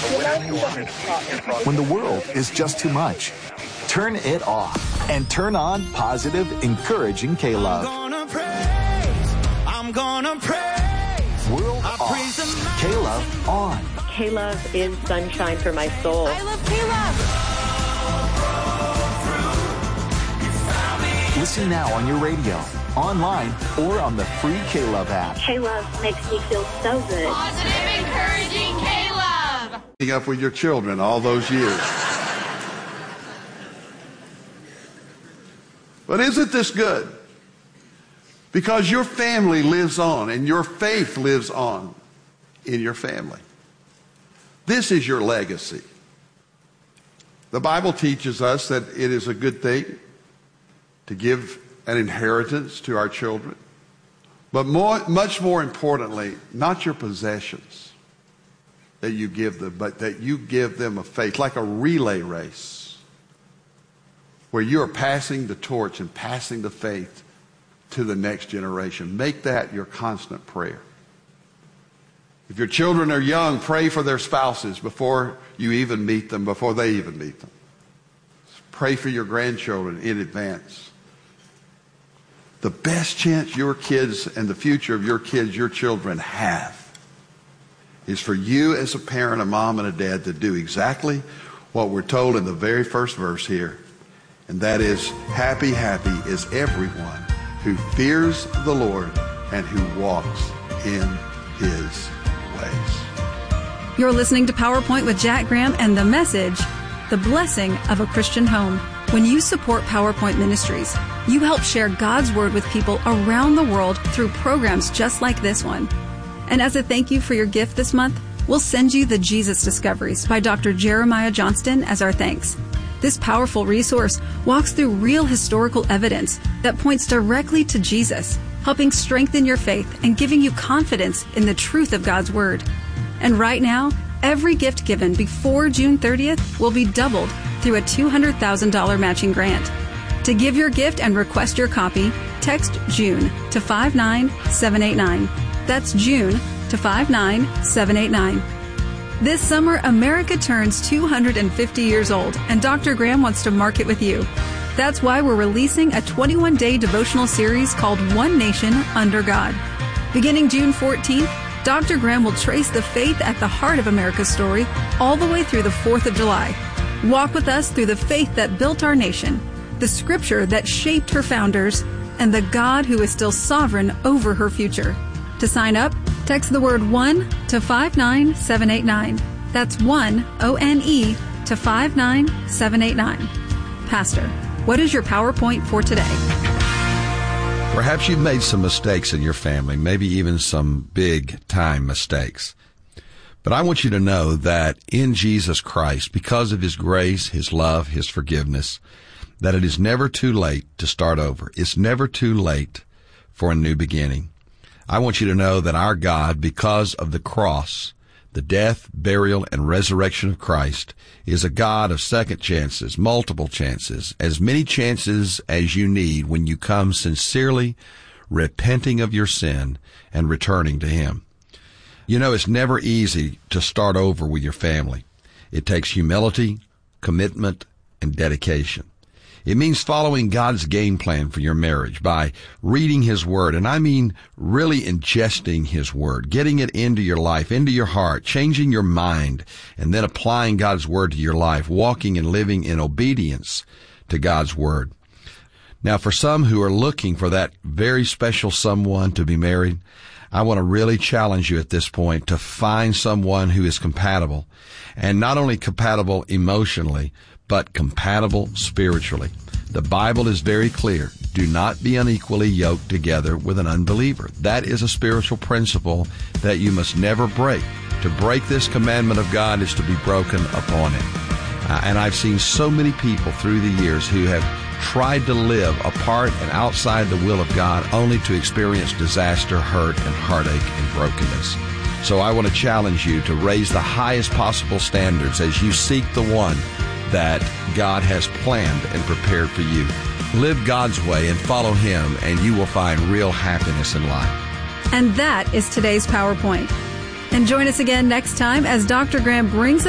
When the world is just too much, turn it off and turn on positive, encouraging K-Love. I'm gonna praise. World off. K-Love on. K-Love is sunshine for my soul. I love K-Love. Listen now on your radio, online, or on the free K-Love app. K-Love makes me feel so good. Positive, encouraging K-Love. Up with your children all those years. But isn't this good? Because your family lives on and your faith lives on in your family. This is your legacy. The Bible teaches us that it is a good thing to give an inheritance to our children. But much more importantly, not your possessions that you give them, but that you give them a faith, like a relay race, where you are passing the torch and passing the faith to the next generation. Make that your constant prayer. If your children are young, pray for their spouses before you even meet them, before they even meet them. Pray for your grandchildren in advance. The best chance your kids and the future of your kids, your children have, is for you as a parent, a mom, and a dad to do exactly what we're told in the very first verse here. And that is, happy, happy is everyone who fears the Lord and who walks in His ways. You're listening to PowerPoint with Jack Graham and the message, The Blessing of a Christian Home. When you support PowerPoint Ministries, you help share God's Word with people around the world through programs just like this one. And as a thank you for your gift this month, we'll send you the Jesus Discoveries by Dr. Jeremiah Johnston as our thanks. This powerful resource walks through real historical evidence that points directly to Jesus, helping strengthen your faith and giving you confidence in the truth of God's Word. And right now, every gift given before June 30th will be doubled through a $200,000 matching grant. To give your gift and request your copy, text June to 59789. That's June to 59789. This summer, America turns 250 years old, and Dr. Graham wants to mark it with you. That's why we're releasing a 21-day devotional series called One Nation Under God. Beginning June 14th, Dr. Graham will trace the faith at the heart of America's story all the way through the 4th of July. Walk with us through the faith that built our nation, the scripture that shaped her founders, and the God who is still sovereign over her future. To sign up, text the word ONE to 59789. That's ONE, O-N-E, to 59789. Pastor, what is your PowerPoint for today? Perhaps you've made some mistakes in your family, maybe even some big-time mistakes. But I want you to know that in Jesus Christ, because of His grace, His love, His forgiveness, that it is never too late to start over. It's never too late for a new beginning. I want you to know that our God, because of the cross, the death, burial, and resurrection of Christ, is a God of second chances, multiple chances, as many chances as you need when you come sincerely repenting of your sin and returning to Him. You know, it's never easy to start over with your family. It takes humility, commitment, and dedication. It means following God's game plan for your marriage by reading His Word, and I mean really ingesting His Word, getting it into your life, into your heart, changing your mind, and then applying God's Word to your life, walking and living in obedience to God's Word. Now, for some who are looking for that very special someone to be married, I want to really challenge you at this point to find someone who is compatible, and not only compatible emotionally, but compatible spiritually. The Bible is very clear. Do not be unequally yoked together with an unbeliever. That is a spiritual principle that you must never break. To break this commandment of God is to be broken upon it. And I've seen so many people through the years who have tried to live apart and outside the will of God only to experience disaster, hurt, and heartache and brokenness. So I want to challenge you to raise the highest possible standards as you seek the one that God has planned and prepared for you. Live God's way and follow Him, and you will find real happiness in life. And that is today's PowerPoint. And join us again next time as Dr. Graham brings